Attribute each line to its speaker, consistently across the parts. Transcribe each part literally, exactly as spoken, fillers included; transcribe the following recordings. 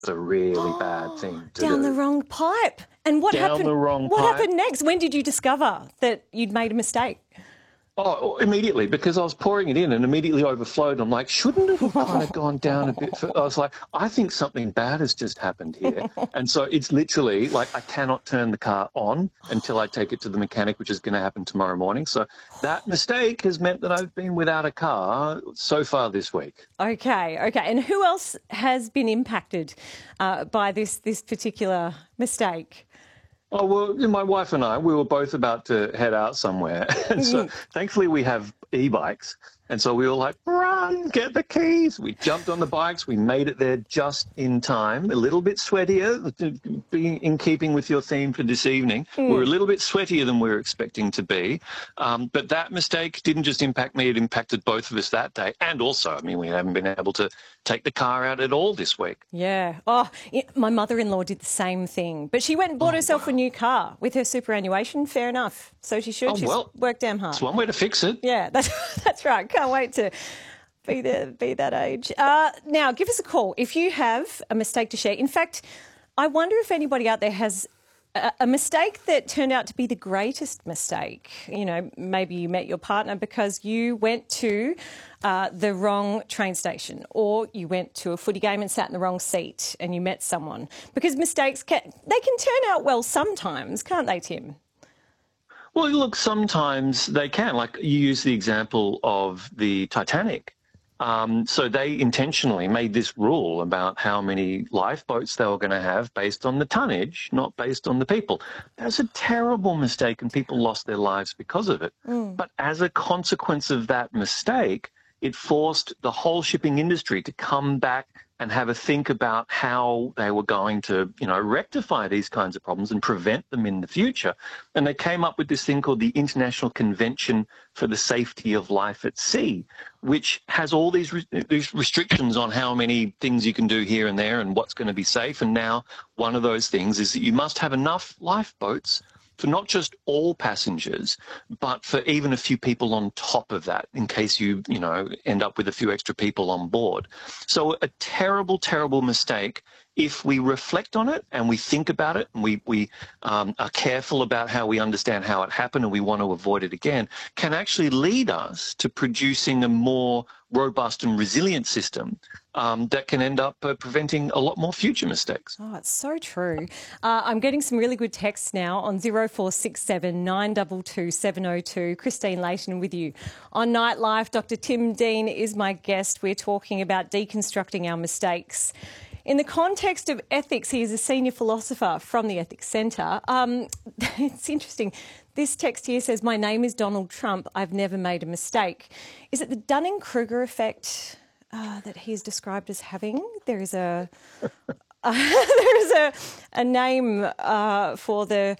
Speaker 1: a really bad thing to
Speaker 2: Down
Speaker 1: do.
Speaker 2: the wrong pipe. And what
Speaker 1: Down
Speaker 2: happened?
Speaker 1: the wrong
Speaker 2: what
Speaker 1: pipe.
Speaker 2: happened next? When did you discover that you'd made a mistake?
Speaker 1: Oh, immediately, because I was pouring it in and immediately overflowed. I'm like, shouldn't it have kind of gone down a bit? For, I was like, I think something bad has just happened here. And so it's literally like I cannot turn the car on until I take it to the mechanic, which is going to happen tomorrow morning. So that mistake has meant that I've been without a car so far this week.
Speaker 2: Okay, okay. And who else has been impacted uh, by this this particular mistake?
Speaker 1: Oh, well, my wife and I, we were both about to head out somewhere. And so thankfully we have e-bikes. And so we were like, run, get the keys. We jumped on the bikes. We made it there just in time. A little bit sweatier, being in keeping with your theme for this evening. Mm. We were a little bit sweatier than we were expecting to be. Um, but that mistake didn't just impact me. It impacted both of us that day. And also, I mean, we haven't been able to take the car out at all this week.
Speaker 2: Yeah. Oh, yeah, my mother-in-law did the same thing. But she went and bought oh, herself wow. a new car with her superannuation. Fair enough. So she should.
Speaker 1: Oh,
Speaker 2: She's
Speaker 1: well,
Speaker 2: worked damn hard.
Speaker 1: It's one way to fix it.
Speaker 2: Yeah, that's, that's right. Can't wait to be there, be that age. Uh, now, give us a call if you have a mistake to share. In fact, I wonder if anybody out there has a, a mistake that turned out to be the greatest mistake. You know, maybe you met your partner because you went to uh, the wrong train station, or you went to a footy game and sat in the wrong seat and you met someone. Because mistakes, can, they can turn out well sometimes, can't they, Tim?
Speaker 1: Well, look, sometimes they can. Like you use the example of the Titanic. Um, so they intentionally made this rule about how many lifeboats they were going to have based on the tonnage, not based on the people. That's a terrible mistake, and people lost their lives because of it. Mm. But as a consequence of that mistake, it forced the whole shipping industry to come back and have a think about how they were going to, you know, rectify these kinds of problems and prevent them in the future. And they came up with this thing called the International Convention for the Safety of Life at Sea, which has all these, re- these restrictions on how many things you can do here and there and what's going to be safe. And now one of those things is that you must have enough lifeboats for not just all passengers, but for even a few people on top of that, in case you, you know, end up with a few extra people on board. So a terrible, terrible mistake, if we reflect on it and we think about it and we, we um, are careful about how we understand how it happened and we want to avoid it again, can actually lead us to producing a more robust and resilient system um, that can end up uh, preventing a lot more future mistakes.
Speaker 2: Oh, it's so true. Uh, I'm getting some really good texts now on zero four six seven nine two two seven zero two. Christine Layton with you on Nightlife. Doctor Tim Dean is my guest. We're talking about deconstructing our mistakes. In the context of ethics, he is a senior philosopher from the Ethics Centre. Um, it's interesting. This text here says, my name is Donald Trump. I've never made a mistake. Is it the Dunning-Kruger effect uh, that he is described as having? There is a uh, there is a, a name uh, for the...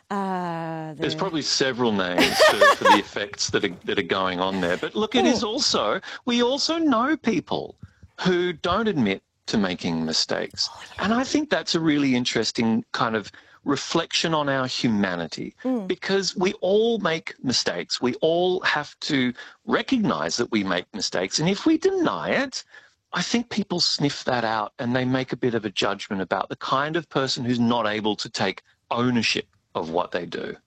Speaker 2: Uh, the...
Speaker 1: There's probably several names for, for the effects that are, that are going on there. But look, it is also... We also know people who don't admit to making mistakes. Oh, yeah. And I think that's a really interesting kind of reflection on our humanity, mm. because we all make mistakes. We all have to recognize that we make mistakes. And if we deny it, I think people sniff that out and they make a bit of a judgment about the kind of person who's not able to take ownership of what they do.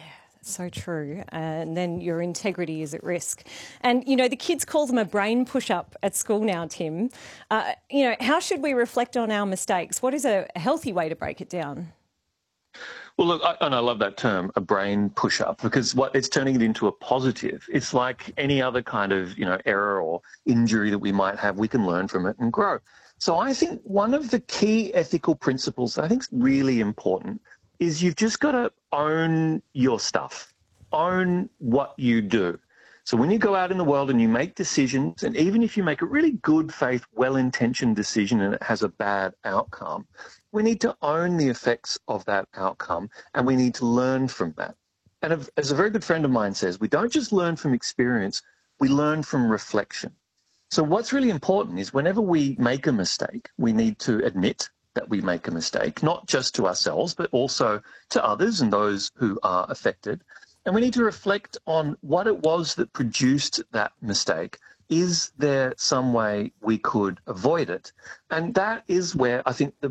Speaker 2: So true. And then your integrity is at risk. And, you know, the kids call them a brain push-up at school now, Tim. Uh, you know, how should we reflect on our mistakes? What is a healthy way to break it down?
Speaker 1: Well, look, I, and I love that term, a brain push-up, because what it's turning it into a positive. It's like any other kind of, you know, error or injury that we might have. We can learn from it and grow. So I think one of the key ethical principles that I think is really important is you've just got to own your stuff, own what you do. So when you go out in the world and you make decisions, and even if you make a really good faith, well-intentioned decision and it has a bad outcome, we need to own the effects of that outcome and we need to learn from that. And as a very good friend of mine says, we don't just learn from experience, we learn from reflection. So what's really important is whenever we make a mistake, we need to admit that we make a mistake, not just to ourselves, but also to others and those who are affected. And we need to reflect on what it was that produced that mistake. Is there some way we could avoid it? And that is where I think the